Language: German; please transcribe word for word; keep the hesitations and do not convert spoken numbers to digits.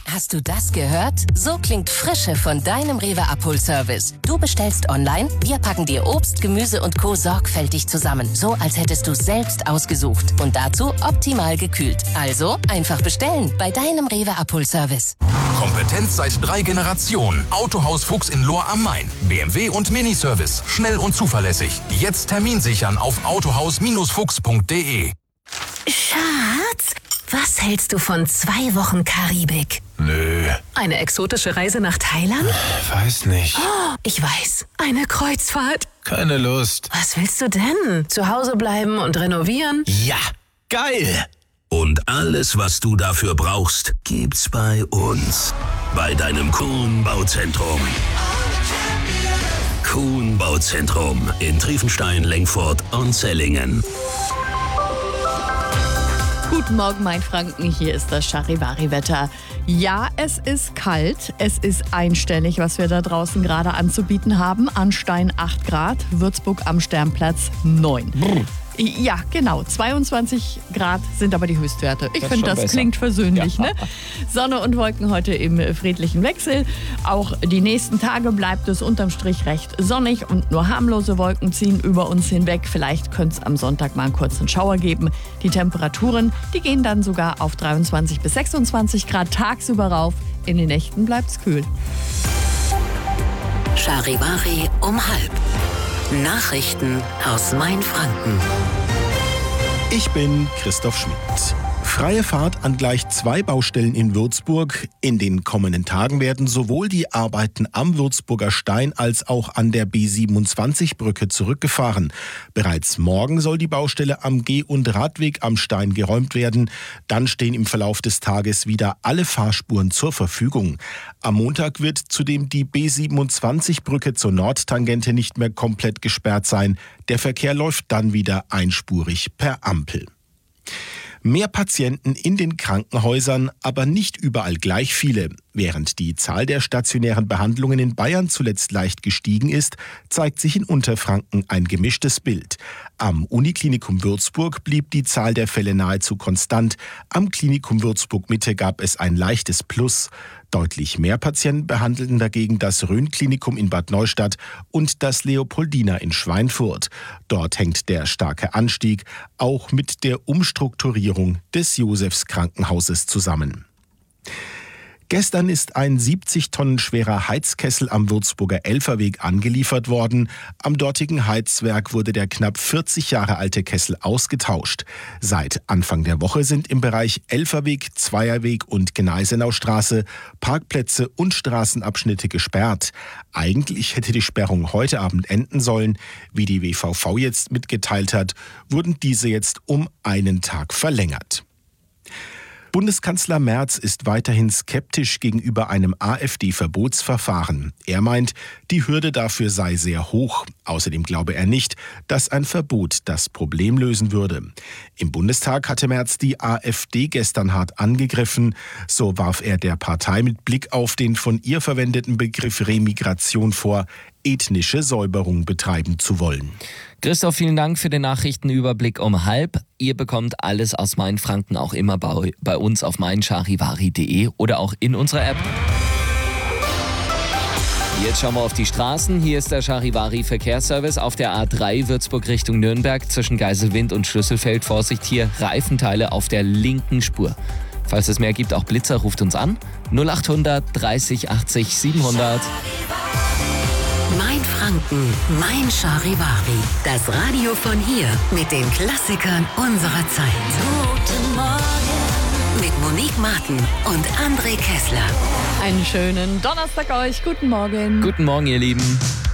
Hast du das gehört? So klingt Frische von deinem Rewe Abholservice. Du bestellst online, wir packen dir Obst, Gemüse und Co. sorgfältig zusammen. So, als hättest du es selbst ausgesucht. Und dazu optimal gekühlt. Also, einfach bestellen bei deinem Rewe Abholservice. Kompetenz seit drei Generationen. Autohaus Fuchs in Lohr am Main. B M W und Miniservice. Schnell und zuverlässig. Jetzt Termin sichern auf autohaus Fuchs punkt de. Schatz, was hältst du von zwei Wochen Karibik? Nö. Eine exotische Reise nach Thailand? Weiß nicht. Oh, ich weiß. Eine Kreuzfahrt? Keine Lust. Was willst du denn? Zu Hause bleiben und renovieren? Ja, geil. Und alles, was du dafür brauchst, gibt's bei uns. Bei deinem Kuhn Bauzentrum. Kuhn Bauzentrum in Triefenstein, Lengfurt und Zellingen. Guten Morgen, mein Franken. Hier ist das Charivari-Wetter. Ja, es ist kalt. Es ist einstellig, was wir da draußen gerade anzubieten haben. Anstein acht Grad, Würzburg am Sternplatz neun. Brr. Ja, genau. zweiundzwanzig Grad sind aber die Höchstwerte. Ich finde, das besser. Klingt versöhnlich. Ja. Ne? Sonne und Wolken heute im friedlichen Wechsel. Auch die nächsten Tage bleibt es unterm Strich recht sonnig und nur harmlose Wolken ziehen über uns hinweg. Vielleicht könnte es am Sonntag mal einen kurzen Schauer geben. Die Temperaturen, die gehen dann sogar auf dreiundzwanzig bis sechsundzwanzig Grad tagsüber rauf. In den Nächten bleibt es kühl. Charivari um halb. Nachrichten aus Mainfranken. Ich bin Christoph Schmidt. Freie Fahrt an gleich zwei Baustellen in Würzburg. In den kommenden Tagen werden sowohl die Arbeiten am Würzburger Stein als auch an der B siebenundzwanzig Brücke zurückgefahren. Bereits morgen soll die Baustelle am Geh- und Radweg am Stein geräumt werden. Dann stehen im Verlauf des Tages wieder alle Fahrspuren zur Verfügung. Am Montag wird zudem die B siebenundzwanzig Brücke zur Nordtangente nicht mehr komplett gesperrt sein. Der Verkehr läuft dann wieder einspurig per Ampel. Mehr Patienten in den Krankenhäusern, aber nicht überall gleich viele. Während die Zahl der stationären Behandlungen in Bayern zuletzt leicht gestiegen ist, zeigt sich in Unterfranken ein gemischtes Bild. Am Uniklinikum Würzburg blieb die Zahl der Fälle nahezu konstant. Am Klinikum Würzburg Mitte gab es ein leichtes Plus. Deutlich mehr Patienten behandelten dagegen das Rhön-Klinikum in Bad Neustadt und das Leopoldina in Schweinfurt. Dort hängt der starke Anstieg auch mit der Umstrukturierung des Josefs-Krankenhauses zusammen. Gestern ist ein siebzig Tonnen schwerer Heizkessel am Würzburger Elferweg angeliefert worden. Am dortigen Heizwerk wurde der knapp vierzig Jahre alte Kessel ausgetauscht. Seit Anfang der Woche sind im Bereich Elferweg, Zweierweg und Gneisenaustraße Parkplätze und Straßenabschnitte gesperrt. Eigentlich hätte die Sperrung heute Abend enden sollen. Wie die W V V jetzt mitgeteilt hat, wurden diese jetzt um einen Tag verlängert. Bundeskanzler Merz ist weiterhin skeptisch gegenüber einem AfD-Verbotsverfahren. Er meint, die Hürde dafür sei sehr hoch. Außerdem glaube er nicht, dass ein Verbot das Problem lösen würde. Im Bundestag hatte Merz die AfD gestern hart angegriffen. So warf er der Partei mit Blick auf den von ihr verwendeten Begriff Remigration vor, ethnische Säuberung betreiben zu wollen. Christoph, vielen Dank für den Nachrichtenüberblick um halb. Ihr bekommt alles aus Mainfranken auch immer bei, bei uns auf mein charivari punkt de oder auch in unserer App. Jetzt schauen wir auf die Straßen. Hier ist der Charivari Verkehrsservice auf der A drei Würzburg Richtung Nürnberg zwischen Geiselwind und Schlüsselfeld. Vorsicht, hier Reifenteile auf der linken Spur. Falls es mehr gibt, auch Blitzer, ruft uns an. null achthundert dreißig achtzig siebenhundert. Mainfranken, mein Charivari. Das Radio von hier mit den Klassikern unserer Zeit. Guten Morgen. Mit Monique Martin und André Kessler. Einen schönen Donnerstag euch. Guten Morgen. Guten Morgen, ihr Lieben.